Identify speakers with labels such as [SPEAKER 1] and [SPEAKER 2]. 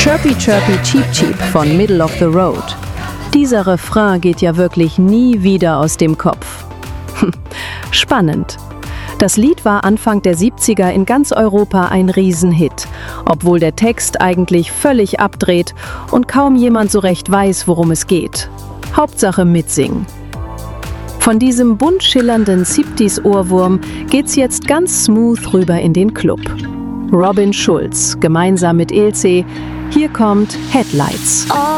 [SPEAKER 1] Chirpy Chirpy Cheep Cheep von Middle of the Road. Dieser Refrain geht ja wirklich nie wieder aus dem Kopf. Spannend. Das Lied war Anfang der 70er in ganz Europa ein Riesenhit, obwohl der Text eigentlich völlig abdreht und kaum jemand so recht weiß, worum es geht. Hauptsache mitsingen. Von diesem bunt schillernden 70s-Ohrwurm geht's jetzt ganz smooth rüber in den Club. Robin Schulz, gemeinsam mit Ilse, hier kommt Headlights.